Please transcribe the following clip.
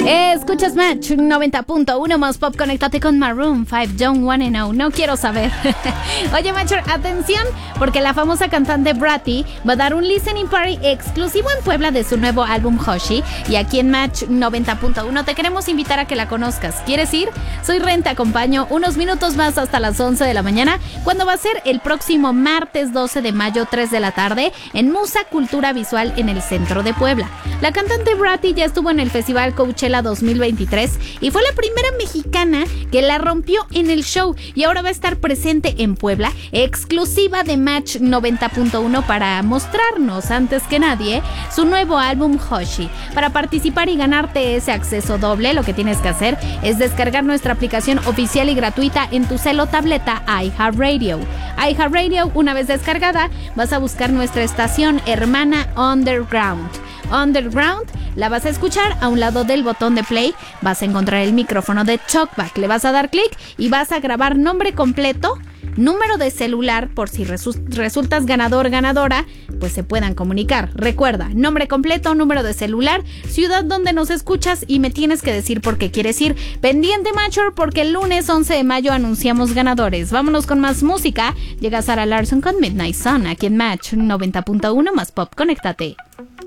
Escuchas Match 90.1 más pop, conéctate con Maroon 5, Don't Wanna Know, no quiero saber. Oye, Matcher, atención, porque la famosa cantante Bratty va a dar un listening party exclusivo en Puebla de su nuevo álbum Hoshi. Y aquí en Match 90.1 te queremos invitar a que la conozcas. ¿Quieres ir? Soy Ren, te acompaño unos minutos más hasta las 11 de la mañana, cuando va a ser el próximo martes 12 de mayo, 3 de la tarde, en Musa Cultura Visual en el centro de Puebla. La cantante Bratty ya estuvo en el Festival Coachella 2023 y fue la primera mexicana que la rompió en el show, y ahora va a estar presente en Puebla, exclusiva de Match 90.1, para mostrarnos antes que nadie su nuevo álbum Hoshi. Para participar y ganarte ese acceso doble, lo que tienes que hacer es descargar nuestra aplicación oficial y gratuita en tu cel o tableta iHeartRadio. iHeartRadio, una vez descargada, vas a buscar nuestra estación hermana Underground. Underground, la vas a escuchar a un lado del botón de play, vas a encontrar el micrófono de TalkBack, le vas a dar clic y vas a grabar nombre completo, número de celular, por si resultas ganador, ganadora, pues se puedan comunicar. Recuerda, nombre completo, número de celular, ciudad donde nos escuchas, y me tienes que decir por qué quieres ir. Pendiente, Matcher, porque el lunes 11 de mayo anunciamos ganadores. Vámonos con más música. Llega Sarah Larson con Midnight Sun, aquí en Match 90.1 más pop, conéctate.